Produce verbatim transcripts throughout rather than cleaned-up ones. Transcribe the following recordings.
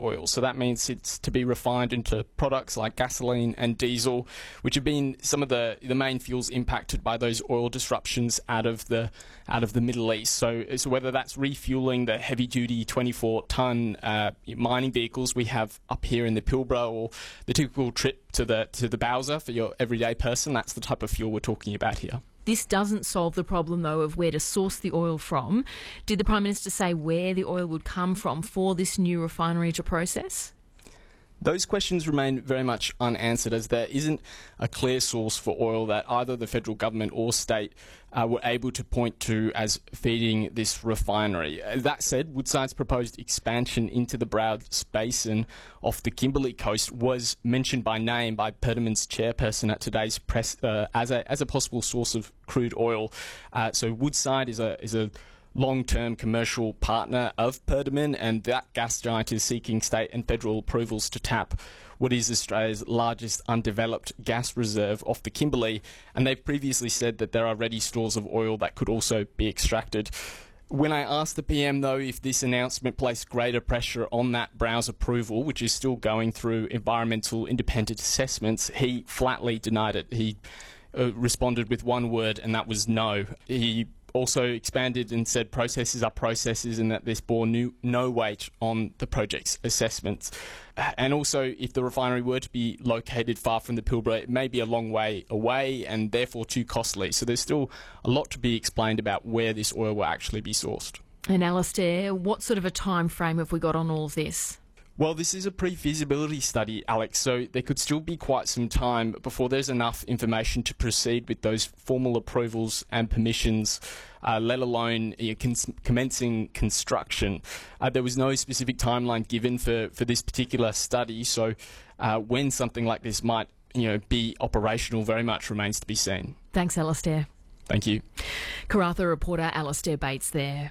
oil. So that means it's to be refined into products like gasoline and diesel, which have been some of the, the main fuels impacted by those oil disruptions out of the out of the Middle East. So, so whether that's refueling the heavy-duty twenty-four tonne uh, mining vehicles we have up here in the Pilbara, or the typical trip to the to the Bowser for your everyday person, that's the type of fuel we're talking about here. This doesn't solve the problem, though, of where to source the oil from. Did the Prime Minister say where the oil would come from for this new refinery to process? Those questions remain very much unanswered, as there isn't a clear source for oil that either the federal government or state uh, were able to point to as feeding this refinery. Uh, that said, Woodside's proposed expansion into the Browse Basin off the Kimberley coast was mentioned by name by Perdaman's chairperson at today's press uh, as a as a possible source of crude oil. Uh, so Woodside is a is a long-term commercial partner of Perdaman, and that gas giant is seeking state and federal approvals to tap what is Australia's largest undeveloped gas reserve off the Kimberley, and they've previously said that there are ready stores of oil that could also be extracted. When I asked the P M, though, if this announcement placed greater pressure on that Browse approval, which is still going through environmental independent assessments, he flatly denied it. He uh, responded with one word, and that was no. He also expanded and said processes are processes, and that this bore new, no weight on the project's assessments. And also, if the refinery were to be located far from the Pilbara, it may be a long way away and therefore too costly. So there's still a lot to be explained about where this oil will actually be sourced. And Alastair, what sort of a time frame have we got on all of this? Well, this is a pre-feasibility study, Alex, so there could still be quite some time before there's enough information to proceed with those formal approvals and permissions, uh, let alone uh, cons- commencing construction. Uh, there was no specific timeline given for, for this particular study, so uh, when something like this might, you know, be operational very much remains to be seen. Thanks, Alastair. Thank you. Karratha reporter Alastair Bates there.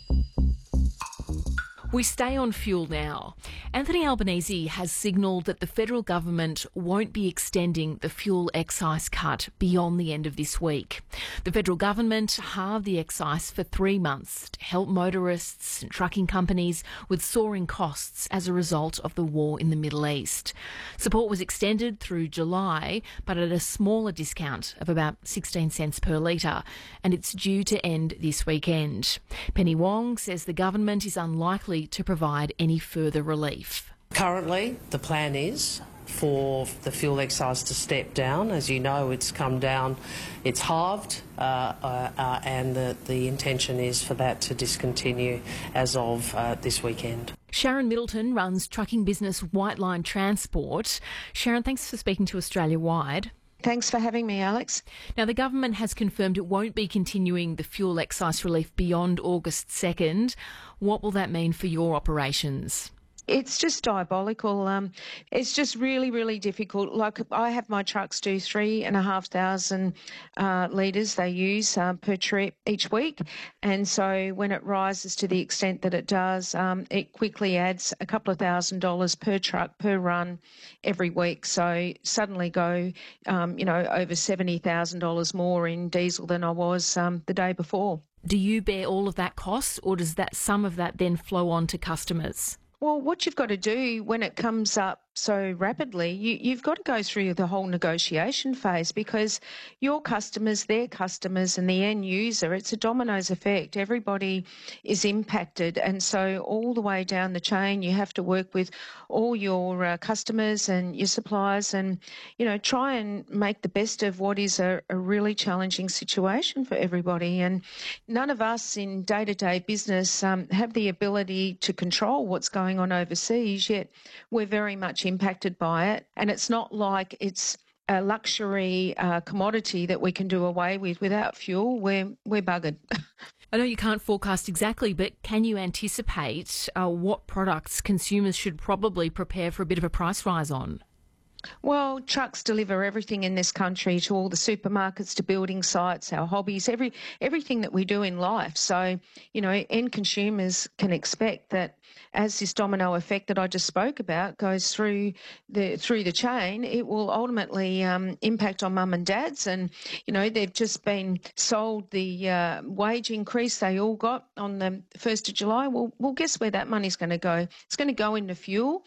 We stay on fuel now. Anthony Albanese has signalled that the federal government won't be extending the fuel excise cut beyond the end of this week. The federal government halved the excise for three months to help motorists and trucking companies with soaring costs as a result of the war in the Middle East. Support was extended through July, but at a smaller discount of about sixteen cents per litre, and it's due to end this weekend. Penny Wong says the government is unlikely to provide any further relief. Currently, the plan is for the fuel excise to step down. As you know, it's come down, it's halved, uh, uh, uh, and the, the intention is for that to discontinue as of uh, this weekend. Sharon Middleton runs trucking business White Line Transport. Sharon, thanks for speaking to Australia Wide. Thanks for having me, Alex. Now, the government has confirmed it won't be continuing the fuel excise relief beyond August second. What will that mean for your operations? It's just diabolical. Um, it's just really, really difficult. Like, I have my trucks do three and a half thousand uh, litres they use uh, per trip each week. And so when it rises to the extent that it does, um, it quickly adds a couple of thousand dollars per truck, per run every week. So suddenly go, um, you know, over seventy thousand dollars more in diesel than I was um, the day before. Do you bear all of that cost, or does that some of that then flow on to customers? Well, what you've got to do when it comes up so rapidly, you, you've got to go through the whole negotiation phase, because your customers, their customers and the end user, it's a dominoes effect. Everybody is impacted. And so all the way down the chain, you have to work with all your uh, customers and your suppliers and, you know, try and make the best of what is a, a really challenging situation for everybody. And none of us in day-to-day business um, have the ability to control what's going on overseas, yet we're very much impacted by it. And it's not like it's a luxury uh, commodity that we can do away with without fuel. We're, we're buggered. I know you can't forecast exactly, but can you anticipate uh, what products consumers should probably prepare for a bit of a price rise on? Well, trucks deliver everything in this country, to all the supermarkets, to building sites, our hobbies, every everything that we do in life. So, you know, end consumers can expect that as this domino effect that I just spoke about goes through the through the chain, it will ultimately um, impact on mum and dads. And, you know, they've just been sold the uh, wage increase they all got on the first of July. Well, well, guess where that money's going to go? It's going to go into fuel.